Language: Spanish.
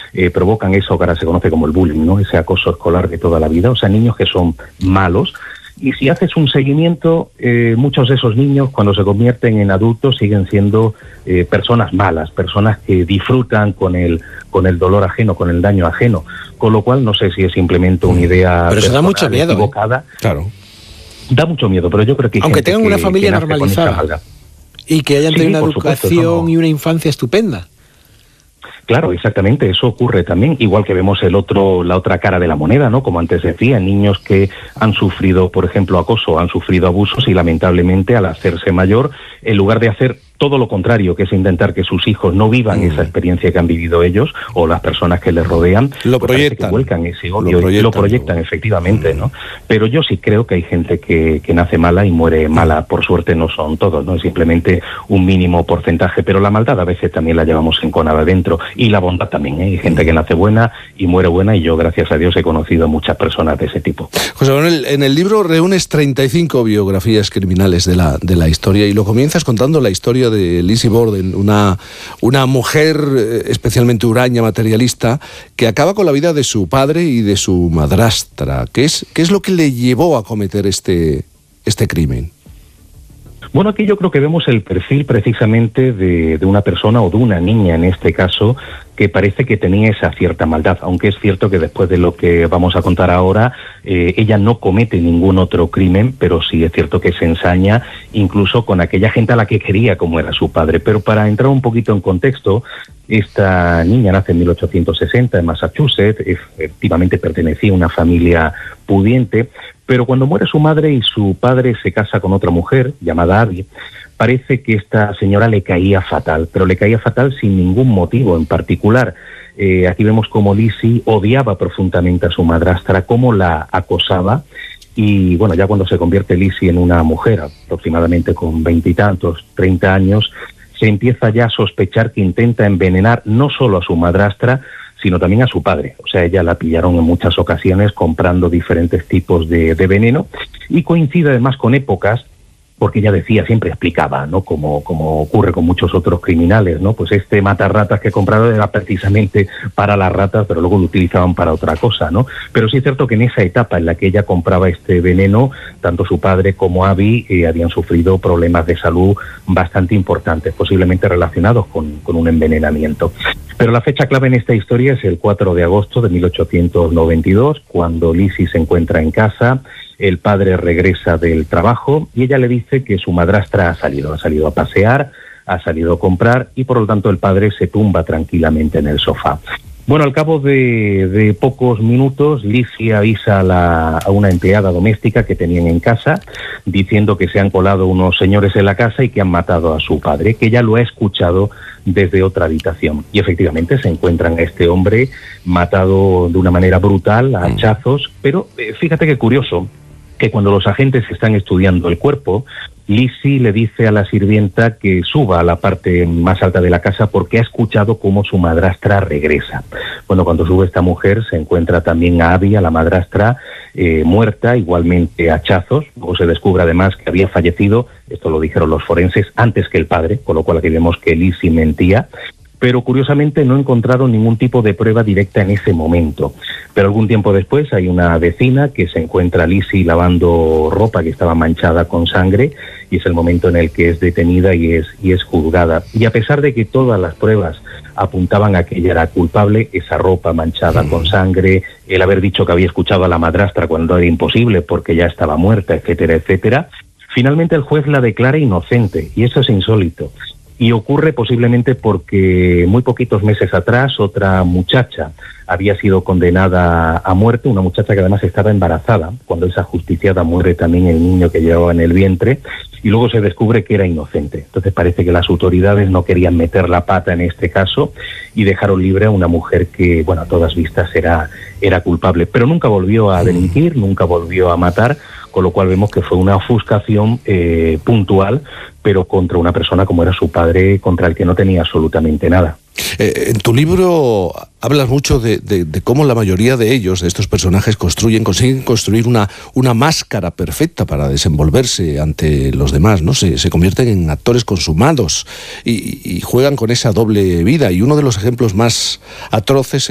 provocan eso que ahora se conoce como el bullying, ¿no? Ese acoso escolar de toda la vida, o sea, niños que son malos. Y si haces un seguimiento, muchos de esos niños, cuando se convierten en adultos, siguen siendo personas malas, personas que disfrutan con el dolor ajeno, con el daño ajeno. Con lo cual, no sé si es simplemente una idea pero eso da mucho miedo, equivocada. Claro. Da mucho miedo, pero yo creo que hay aunque gente tengan una familia normalizada y que hayan tenido una educación y una infancia estupenda. Claro, exactamente, eso ocurre también, igual que vemos la otra cara de la moneda, ¿no? Como antes decía, niños que han sufrido, por ejemplo, acoso, han sufrido abusos y lamentablemente al hacerse mayor, en lugar de hacer todo lo contrario, que es intentar que sus hijos no vivan esa experiencia que han vivido ellos o las personas que les rodean, lo proyectan, que vuelcan ese odio y lo proyectan efectivamente, ¿no? Pero yo sí creo que hay gente que nace mala y muere mala. Por suerte no son todos, no es simplemente un mínimo porcentaje, pero la maldad a veces también la llevamos enconada dentro y la bondad también, ¿eh? Hay gente que nace buena y muere buena, y yo, gracias a Dios, he conocido a muchas personas de ese tipo. José Manuel, en el libro reúnes 35 biografías criminales de la historia, y lo comienzas contando la historia de Lizzie Borden, una mujer especialmente huraña, materialista, que acaba con la vida de su padre y de su madrastra. ¿Qué es lo que le llevó a cometer este crimen? Bueno, aquí yo creo que vemos el perfil precisamente de una persona, o de una niña en este caso, que parece que tenía esa cierta maldad, aunque es cierto que después de lo que vamos a contar ahora, ella no comete ningún otro crimen, pero sí es cierto que se ensaña incluso con aquella gente a la que quería, como era su padre. Pero para entrar un poquito en contexto, esta niña nace en 1860 en Massachusetts, efectivamente pertenecía a una familia pudiente, pero cuando muere su madre y su padre se casa con otra mujer llamada Abby, parece que esta señora le caía fatal, pero le caía fatal sin ningún motivo en particular. Aquí vemos cómo Lizzie odiaba profundamente a su madrastra, cómo la acosaba, y bueno, ya cuando se convierte Lizzie en una mujer, aproximadamente con 20 y tantos, 30 años, se empieza ya a sospechar que intenta envenenar no solo a su madrastra, sino también a su padre. O sea, ella la pillaron en muchas ocasiones comprando diferentes tipos de veneno, y coincide además con épocas, porque ella decía, siempre explicaba, ¿no? Como ocurre con muchos otros criminales, ¿no? Pues este matarratas que he comprado era precisamente para las ratas, pero luego lo utilizaban para otra cosa, ¿no? Pero sí es cierto que en esa etapa en la que ella compraba este veneno, tanto su padre como Abby habían sufrido problemas de salud bastante importantes, posiblemente relacionados con un envenenamiento. Pero la fecha clave en esta historia es el 4 de agosto de 1892, cuando Lizzie se encuentra en casa. El padre regresa del trabajo y ella le dice que su madrastra ha salido a pasear, ha salido a comprar, y por lo tanto el padre se tumba tranquilamente en el sofá. Bueno, al cabo de pocos minutos, Lizzie avisa a una empleada doméstica que tenían en casa, diciendo que se han colado unos señores en la casa y que han matado a su padre, que ella lo ha escuchado desde otra habitación. Y efectivamente se encuentran a este hombre matado de una manera brutal, a hachazos, pero fíjate qué curioso, que cuando los agentes están estudiando el cuerpo, Lizzie le dice a la sirvienta que suba a la parte más alta de la casa porque ha escuchado cómo su madrastra regresa. Bueno, cuando sube esta mujer se encuentra también a Abby, a la madrastra, muerta, igualmente a hachazos. Luego se descubre además que había fallecido, esto lo dijeron los forenses, antes que el padre, con lo cual aquí vemos que Lizzie mentía. Pero curiosamente no encontraron ningún tipo de prueba directa en ese momento. Pero algún tiempo después hay una vecina que se encuentra a Lizzie lavando ropa que estaba manchada con sangre, y es el momento en el que es detenida y es juzgada. Y a pesar de que todas las pruebas apuntaban a que ella era culpable, esa ropa manchada con sangre, el haber dicho que había escuchado a la madrastra cuando era imposible porque ya estaba muerta, etcétera, etcétera, finalmente el juez la declara inocente, y eso es insólito. Y ocurre posiblemente porque muy poquitos meses atrás otra muchacha había sido condenada a muerte, una muchacha que además estaba embarazada, cuando esa ajusticiada muere también el niño que llevaba en el vientre, y luego se descubre que era inocente. Entonces parece que las autoridades no querían meter la pata en este caso y dejaron libre a una mujer que, bueno, a todas vistas era culpable. Pero nunca volvió a delinquir, nunca volvió a matar, con lo cual vemos que fue una ofuscación puntual, pero contra una persona como era su padre, contra el que no tenía absolutamente nada. En tu libro hablas mucho de cómo la mayoría de ellos, de estos personajes, consiguen construir una máscara perfecta para desenvolverse ante los demás, ¿no? Se convierten en actores consumados y juegan con esa doble vida. Y uno de los ejemplos más atroces